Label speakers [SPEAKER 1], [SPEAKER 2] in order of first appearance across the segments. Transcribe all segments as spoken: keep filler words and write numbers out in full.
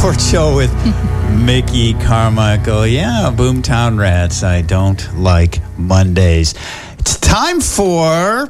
[SPEAKER 1] Court Show with Mickey Carmichael. Yeah, Boomtown Rats. I don't like Mondays. It's time for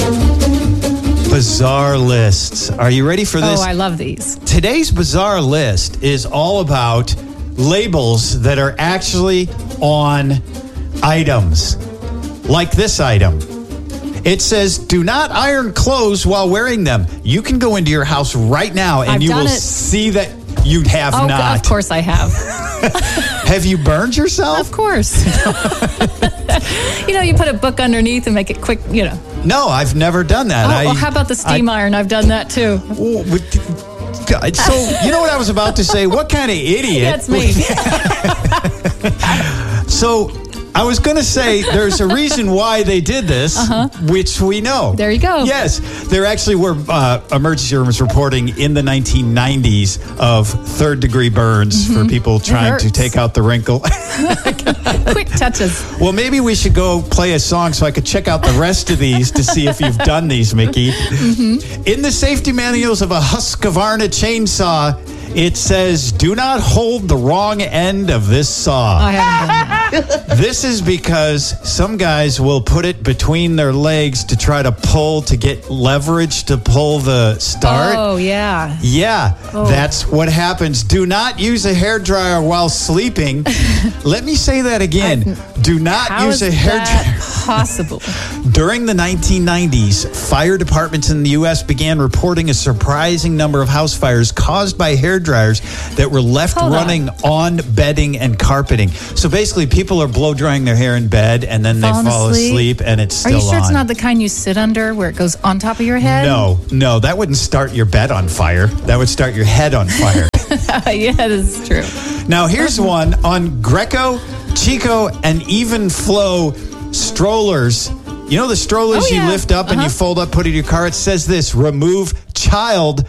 [SPEAKER 1] Bizarre Lists. Are you ready for this?
[SPEAKER 2] Oh, I love these.
[SPEAKER 1] Today's Bizarre List is all about labels that are actually on items. Like this item. It says, do not iron clothes while wearing them. You can go into your house right now and
[SPEAKER 2] I've
[SPEAKER 1] you will
[SPEAKER 2] it.
[SPEAKER 1] see that you have
[SPEAKER 2] oh,
[SPEAKER 1] not.
[SPEAKER 2] Of course I have.
[SPEAKER 1] Have you burned yourself?
[SPEAKER 2] Of course. You know, you put a book underneath and make it quick, you know.
[SPEAKER 1] No, I've never done that.
[SPEAKER 2] Oh,
[SPEAKER 1] I,
[SPEAKER 2] well, how about the steam
[SPEAKER 1] I,
[SPEAKER 2] iron? I've done that too.
[SPEAKER 1] Oh, God, so, you know what I was about to say? What kind of idiot?
[SPEAKER 2] That's me.
[SPEAKER 1] So, I was going to say there's a reason why they did this, uh-huh. which we know.
[SPEAKER 2] There you go.
[SPEAKER 1] Yes. There actually were uh, emergency rooms reporting in the nineteen nineties of third-degree burns mm-hmm. for people trying to take out the wrinkle.
[SPEAKER 2] Quick touches.
[SPEAKER 1] Well, maybe we should go play a song so I could check out the rest of these to see if you've done these, Mickey. Mm-hmm. In the safety manuals of a Husqvarna chainsaw, it says, do not hold the wrong end of this saw.
[SPEAKER 2] I haven't done that.
[SPEAKER 1] This is because some guys will put it between their legs to try to pull, to get leverage to pull the start.
[SPEAKER 2] Oh, yeah.
[SPEAKER 1] Yeah,
[SPEAKER 2] oh.
[SPEAKER 1] That's what happens. Do not use a hairdryer while sleeping. Let me say that again. I, Do not
[SPEAKER 2] how
[SPEAKER 1] use
[SPEAKER 2] is
[SPEAKER 1] a hairdryer.
[SPEAKER 2] That possible?
[SPEAKER 1] During the nineteen nineties, fire departments in the U S began reporting a surprising number of house fires caused by hairdryers that were left
[SPEAKER 2] Hold
[SPEAKER 1] running on. on bedding and carpeting. So basically, people are blow drying their hair in bed and then they
[SPEAKER 2] Falling
[SPEAKER 1] fall asleep. asleep and it's still on.
[SPEAKER 2] Are you sure
[SPEAKER 1] on.
[SPEAKER 2] It's not the kind you sit under where it goes on top of your head?
[SPEAKER 1] No, no, that wouldn't start your bed on fire. That would start your head on fire.
[SPEAKER 2] Yeah, that is true.
[SPEAKER 1] Now, here's one on Greco, Chico, and Even Flow strollers. You know the strollers
[SPEAKER 2] oh, yeah.
[SPEAKER 1] you lift up uh-huh. and you fold up, put in your car? It says this, remove child.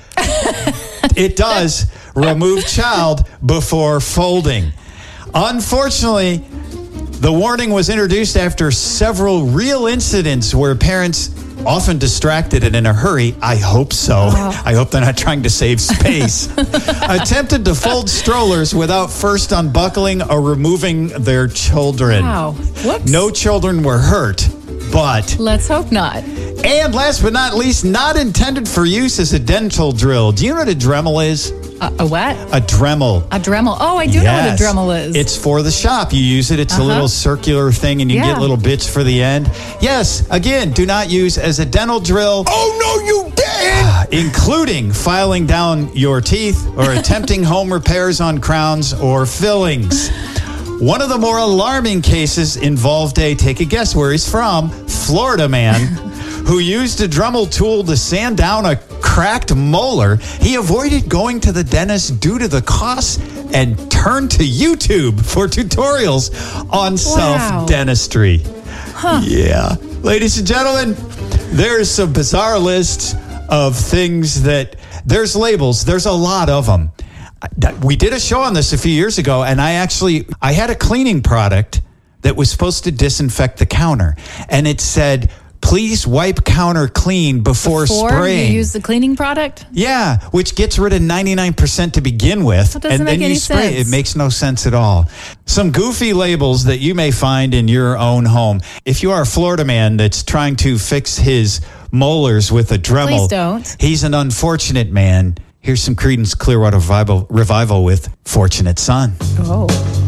[SPEAKER 1] It does. Remove child before folding. Unfortunately, the warning was introduced after several real incidents where parents, often distracted and in a hurry, I hope so. Oh. I hope they're not trying to save space, attempted to fold strollers without first unbuckling or removing their children.
[SPEAKER 2] Wow. Whoops.
[SPEAKER 1] No children were hurt, but...
[SPEAKER 2] Let's hope not.
[SPEAKER 1] And last but not least, not intended for use as a dental drill. Do you know what a Dremel is?
[SPEAKER 2] Uh, a what?
[SPEAKER 1] A Dremel.
[SPEAKER 2] A Dremel. Oh, I do
[SPEAKER 1] yes.
[SPEAKER 2] know what a Dremel is.
[SPEAKER 1] It's for the shop. You use it. It's uh-huh. a little circular thing, and you
[SPEAKER 2] yeah.
[SPEAKER 1] get little bits for the end. Yes, again, do not use as a dental drill.
[SPEAKER 3] Oh, no, you didn't!
[SPEAKER 1] Including filing down your teeth or attempting home repairs on crowns or fillings. One of the more alarming cases involved a, take a guess where he's from, Florida man who used a Dremel tool to sand down a cracked molar. He avoided going to the dentist due to the cost and turned to YouTube for tutorials on wow. self-dentistry.
[SPEAKER 2] Huh.
[SPEAKER 1] Yeah. Ladies and gentlemen, there's some bizarre lists of things that, there's labels, there's a lot of them. We did a show on this a few years ago, and I actually, I had a cleaning product that was supposed to disinfect the counter, and it said, please wipe counter clean before,
[SPEAKER 2] before
[SPEAKER 1] spraying.
[SPEAKER 2] You use the cleaning product?
[SPEAKER 1] Yeah, which gets rid of ninety-nine percent to begin with.
[SPEAKER 2] That doesn't
[SPEAKER 1] and
[SPEAKER 2] make
[SPEAKER 1] then
[SPEAKER 2] any
[SPEAKER 1] you spray
[SPEAKER 2] sense.
[SPEAKER 1] it. It makes no sense at all. Some goofy labels that you may find in your own home. If you are a Florida man that's trying to fix his molars with a Dremel,
[SPEAKER 2] please don't.
[SPEAKER 1] He's an unfortunate man. Here's some Creedence Clearwater Revival, Revival with Fortunate Son.
[SPEAKER 2] Oh.